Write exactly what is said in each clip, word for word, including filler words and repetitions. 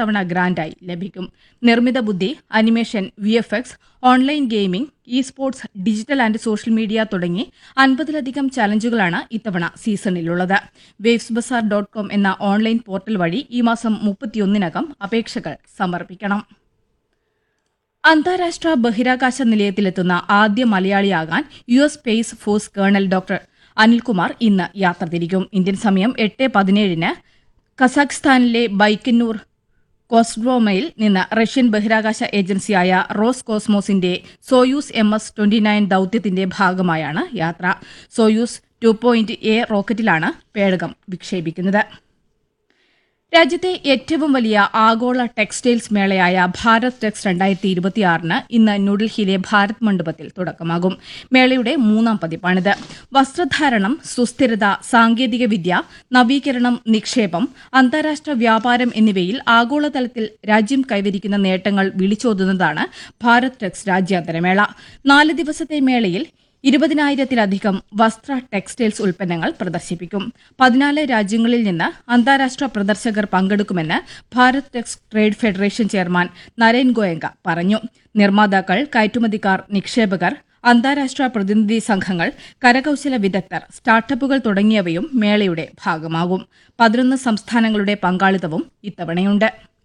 തവണ ഗ്രാന്റായി ലഭിക്കും. നിർമ്മിത ബുദ്ധി, animation, V F X, online gaming, E sports, digital and social media തുടങ്ങി അൻപതിലധികം ചലഞ്ചുകളാണ് ഇത്തവണ സീസണിലുള്ളത്. വേവ്സ് ബസാർ ഡോട്ട് കോം എന്ന ഓൺലൈൻ പോർട്ടൽ വഴി ഈ മാസം മുപ്പത്തിയൊന്നിനകം അപേക്ഷകൾ സമർപ്പിക്കണം. അന്താരാഷ്ട്ര ബഹിരാകാശ നിലയത്തിലെത്തുന്ന ആദ്യ മലയാളിയാകാൻ U S space force colonel doctor Anilkumar ഇന്ന് യാത്ര തിരിക്കും. ഇന്ത്യൻ സമയം എട്ട് പതിനേഴിന് കസാഖ്സ്ഥാനിലെ ബൈക്കന്നൂർ കോസ്ഡ്രോമയിൽ നിന്ന് റഷ്യൻ ബഹിരാകാശ ഏജൻസിയായ rose കോസ്മോസിന്റെ Soyuz M S twenty nine ദൌത്യത്തിന്റെ ഭാഗമായാണ് യാത്ര. സോയൂസ് ടു പോയിന്റ് എ റോക്കറ്റിലാണ് പേടകം വിക്ഷേപിക്കുന്നത്. രാജ്യത്തെ ഏറ്റവും വലിയ ആഗോള ടെക്സ്റ്റൈൽസ് മേളയായ ഭാരത് ടെക്സ് രണ്ടായിരത്തി ഇരുപത്തിയാറിന് ഇന്ന് ന്യൂഡൽഹിയിലെ ഭാരത് മണ്ഡപത്തിൽ തുടക്കമാകും. മേളയുടെ മൂന്നാം പതിപ്പാണിത്. വസ്ത്രധാരണം, സുസ്ഥിരത, സാങ്കേതികവിദ്യ, നവീകരണം, നിക്ഷേപം, അന്താരാഷ്ട്ര വ്യാപാരം എന്നിവയിൽ ആഗോളതലത്തിൽ രാജ്യം കൈവരിക്കുന്ന നേട്ടങ്ങൾ വിളിച്ചോതുന്നതാണ് ഭാരത് ടെക്സ് രാജ്യാന്തരമേള. നാല് ദിവസത്തെ മേളയിൽ ഇരുപതിനായിരത്തിലധികം വസ്ത്ര ടെക്സ്റ്റൈൽസ് ഉൽപ്പന്നങ്ങൾ പ്രദർശിപ്പിക്കും. പതിനാല് രാജ്യങ്ങളിൽ നിന്ന് അന്താരാഷ്ട്ര പ്രദർശകർ പങ്കെടുക്കുമെന്ന് Bharat Tex trade federation chairman Naren Goenka പറഞ്ഞു. നിർമ്മാതാക്കൾ, കയറ്റുമതിക്കാർ, നിക്ഷേപകർ, അന്താരാഷ്ട്ര പ്രതിനിധി സംഘങ്ങൾ, കരകൌശല വിദഗ്ധർ, സ്റ്റാർട്ടപ്പുകൾ തുടങ്ങിയവയും മേളയുടെ ഭാഗമാകും. പതിനൊന്ന് സംസ്ഥാനങ്ങളുടെ പങ്കാളിത്തവും ഇത്തവണയുണ്ട്.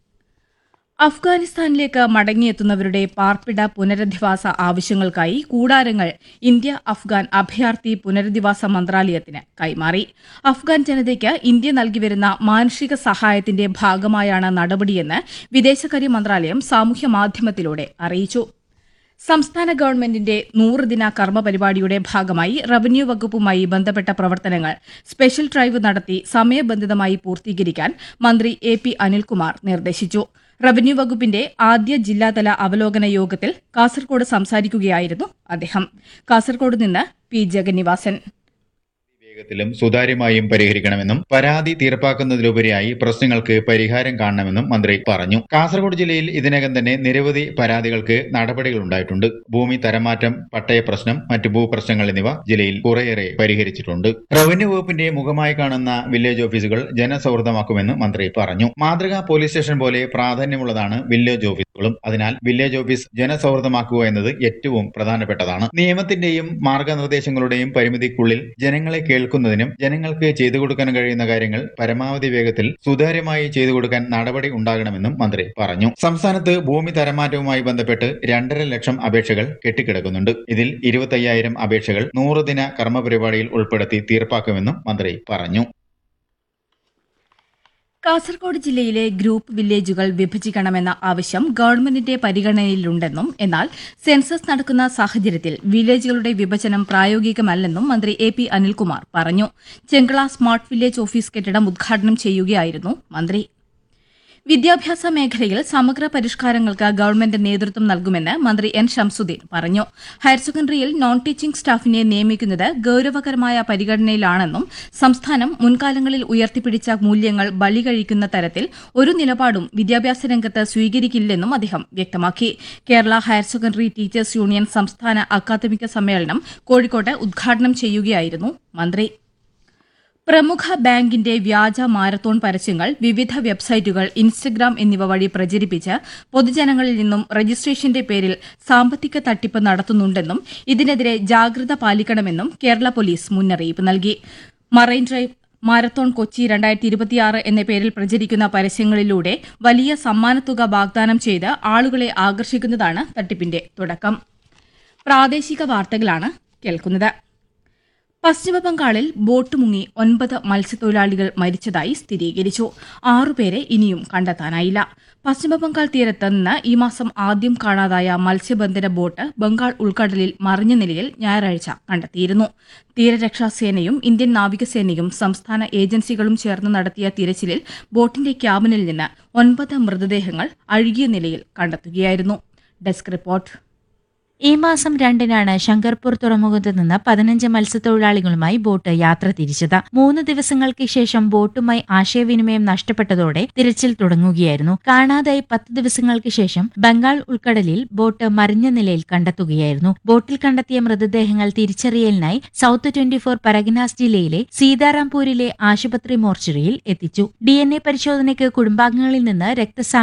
അഫ്ഗാനിസ്ഥാനിലേക്ക് മടങ്ങിയെത്തുന്നവരുടെ പാർപ്പിട പുനരധിവാസ ആവശ്യങ്ങൾക്കായി കൂടാരങ്ങൾ ഇന്ത്യ അഫ്ഗാൻ അഭയാർത്ഥി പുനരധിവാസ മന്ത്രാലയത്തിന് കൈമാറി. അഫ്ഗാൻ ജനതയ്ക്ക് ഇന്ത്യ നൽകിവരുന്ന മാനുഷിക സഹായത്തിന്റെ ഭാഗമായാണ് നടപടിയെന്ന് വിദേശകാര്യ മന്ത്രാലയം സാമൂഹ്യമാധ്യമത്തിലൂടെ അറിയിച്ചു. സംസ്ഥാന ഗവൺമെന്റിന്റെ നൂറുദിന കർമ്മ പരിപാടിയുടെ ഭാഗമായി റവന്യൂ വകുപ്പുമായി ബന്ധപ്പെട്ട പ്രവർത്തനങ്ങൾ സ്പെഷ്യൽ ഡ്രൈവ് നടത്തി സമയബന്ധിതമായി പൂർത്തീകരിക്കാൻ മന്ത്രി എ പി അനിൽകുമാർ നിർദ്ദേശിച്ചു. റവന്യൂ വകുപ്പിന്റെ ആദ്യ ജില്ലാതല അവലോകന യോഗത്തിൽ കാസർകോട് സംസാരിക്കുകയായിരുന്നു അദ്ദേഹം. കാസർകോട് നിന്ന് പി ജഗന്നിവാസൻ. വേഗത്തിലും സുതാര്യമായും പരിഹരിക്കണമെന്നും പരാതി തീർപ്പാക്കുന്നതിലുപരിയായി പ്രശ്നങ്ങൾക്ക് പരിഹാരം കാണണമെന്നും മന്ത്രി പറഞ്ഞു. കാസർഗോഡ് ജില്ലയിൽ ഇതിനകം തന്നെ നിരവധി പരാതികൾക്ക് നടപടികളുണ്ടായിട്ടുണ്ട്. ഭൂമി തരംമാറ്റം, പട്ടയ പ്രശ്നം, മറ്റു ഭൂപ്രശ്നങ്ങൾ എന്നിവ ജില്ലയിൽ കുറേയേറെ പരിഹരിച്ചിട്ടുണ്ട്. റവന്യൂ വകുപ്പിന്റെ മുഖമായി കാണുന്ന വില്ലേജ് ഓഫീസുകൾ ജനസൗഹൃദമാക്കുമെന്ന് മന്ത്രി പറഞ്ഞു. മാതൃകാ പോലീസ് സ്റ്റേഷൻ പോലെ പ്രാധാന്യമുള്ളതാണ് വില്ലേജ് ഓഫീസുകളും. അതിനാൽ വില്ലേജ് ഓഫീസ് ജനസൗഹൃദമാക്കുക എന്നത് ഏറ്റവും പ്രധാനപ്പെട്ടതാണ്. നിയമത്തിന്റെയും മാർഗനിർദ്ദേശങ്ങളുടെയും പരിമിതിക്കുള്ളിൽ ജനങ്ങളെ കേൾക്കുന്നതിനും ജനങ്ങൾക്ക് ചെയ്തു കൊടുക്കാൻ കഴിയുന്ന കാര്യങ്ങൾ പരമാവധി വേഗത്തിൽ സുതാര്യമായി ചെയ്തു കൊടുക്കാൻ നടപടി ഉണ്ടാകണമെന്നും മന്ത്രി പറഞ്ഞു. സംസ്ഥാനത്ത് ഭൂമി തരംമാറ്റവുമായി ബന്ധപ്പെട്ട് രണ്ടര ലക്ഷം അപേക്ഷകൾ കെട്ടിക്കിടക്കുന്നുണ്ട്. ഇതിൽ ഇരുപത്തയ്യായിരം അപേക്ഷകൾ നൂറുദിന കർമ്മപരിപാടിയിൽ ഉൾപ്പെടുത്തി തീർപ്പാക്കുമെന്നും മന്ത്രി പറഞ്ഞു. കാസർകോട് ജില്ലയിലെ ഗ്രൂപ്പ് വില്ലേജുകൾ വിഭജിക്കണമെന്ന ആവശ്യം ഗവൺമെന്റിന്റെ പരിഗണനയിലുണ്ടെന്നും എന്നാൽ സെൻസസ് നടക്കുന്ന സാഹചര്യത്തിൽ വില്ലേജുകളുടെ വിഭജനം പ്രായോഗികമല്ലെന്നും മന്ത്രി എ പി അനിൽകുമാർ പറഞ്ഞു. ചെങ്കള സ്മാർട്ട് വില്ലേജ് ഓഫീസ് കെട്ടിടം ഉദ്ഘാടനം ചെയ്യുകയായിരുന്നു മന്ത്രി. വിദ്യാഭ്യാസ മേഖലയിൽ സമഗ്ര പരിഷ്കാരങ്ങൾക്ക് ഗവൺമെന്റ് നേതൃത്വം നൽകുമെന്ന് മന്ത്രി എൻ ശംസുദ്ദീൻ പറഞ്ഞു. ഹയർ സെക്കൻഡറിയിൽ നോൺ ടീച്ചിംഗ് സ്റ്റാഫിനെ നിയമിക്കുന്നത് ഗൌരവകരമായ പരിഗണനയിലാണെന്നും സംസ്ഥാനം മുൻകാലങ്ങളിൽ ഉയർത്തിപ്പിടിച്ച മൂല്യങ്ങൾ ബലികഴിക്കുന്ന തരത്തിൽ ഒരു നിലപാടും വിദ്യാഭ്യാസ രംഗത്ത് സ്വീകരിക്കില്ലെന്നും അദ്ദേഹം വ്യക്തമാക്കി. Kerala higher secondary teachers union സംസ്ഥാന അക്കാദമിക സമ്മേളനം കോഴിക്കോട്ട് ഉദ്ഘാടനം ചെയ്യുകയായിരുന്നു മന്ത്രി. പ്രമുഖ ബാങ്കിന്റെ വ്യാജ മാരത്തോൺ പരസ്യങ്ങൾ വിവിധ വെബ്സൈറ്റുകൾ, ഇൻസ്റ്റഗ്രാം എന്നിവ വഴി പ്രചരിപ്പിച്ച് പൊതുജനങ്ങളിൽ നിന്നും രജിസ്ട്രേഷന്റെ പേരിൽ സാമ്പത്തിക തട്ടിപ്പ് നടത്തുന്നുണ്ടെന്നും ഇതിനെതിരെ ജാഗ്രത പാലിക്കണമെന്നും കേരള പോലീസ് മുന്നറിയിപ്പ് നൽകി. മറൈൻ ഡ്രൈവ് മാരത്തോൺ കൊച്ചി രണ്ടായിരത്തി ഇരുപത്തിയാറ് എന്ന പേരിൽ പ്രചരിക്കുന്ന പരസ്യങ്ങളിലൂടെ വലിയ സമ്മാനത്തുക വാഗ്ദാനം ചെയ്ത് ആളുകളെ ആകർഷിക്കുന്നതാണ് തട്ടിപ്പിന്റെ തുടക്കം. പ്രാദേശിക വാർത്തകളാണ് കേൾക്കുന്നത്. പശ്ചിമബംഗാളിൽ ബോട്ട് മുങ്ങി ഒൻപത് മത്സ്യത്തൊഴിലാളികൾ മരിച്ചതായി സ്ഥിരീകരിച്ചു. ആറുപേരെ ഇനിയും കണ്ടെത്താനായില്ല. പശ്ചിമബംഗാൾ തീരത്ത് നിന്ന് ഈ മാസം ആദ്യം കാണാതായ മത്സ്യബന്ധന ബോട്ട് ബംഗാൾ ഉൾക്കടലിൽ മറിഞ്ഞ നിലയിൽ ഞായറാഴ്ച കണ്ടെത്തിയിരുന്നു. തീരരക്ഷാസേനയും ഇന്ത്യൻ നാവികസേനയും സംസ്ഥാന ഏജൻസികളും ചേർന്ന് നടത്തിയ തിരച്ചിലിൽ ബോട്ടിന്റെ ക്യാബിനിൽ നിന്ന് ഒൻപത് മൃതദേഹങ്ങൾ അഴുകിയ നിലയിൽ കണ്ടെത്തുകയായിരുന്നു. Desk report. ഈ മാസം രണ്ടിനാണ് ശങ്കർപൂർ തുറമുഖത്ത് നിന്ന് പതിനഞ്ച് മത്സ്യത്തൊഴിലാളികളുമായി ബോട്ട് യാത്ര തിരിച്ചത്. മൂന്ന് ദിവസങ്ങൾക്ക് ശേഷം ബോട്ടുമായി ആശയവിനിമയം നഷ്ടപ്പെട്ടതോടെ തിരച്ചിൽ തുടങ്ങുകയായിരുന്നു. കാണാതായി പത്ത് ദിവസങ്ങൾക്ക് ശേഷം ബംഗാൾ ഉൾക്കടലിൽ ബോട്ട് മറിഞ്ഞ നിലയിൽ കണ്ടെത്തുകയായിരുന്നു. ബോട്ടിൽ കണ്ടെത്തിയ മൃതദേഹങ്ങൾ തിരിച്ചറിയലിനായി സൌത്ത് ട്വന്റി ഫോർ പരഗനാസ് ജില്ലയിലെ സീതാറാംപൂരിലെ ആശുപത്രി മോർച്ചറിയിൽ എത്തിച്ചു. ഡി എൻ എ പരിശോധനയ്ക്ക് കുടുംബാംഗങ്ങളിൽ നിന്ന് രക്തസാ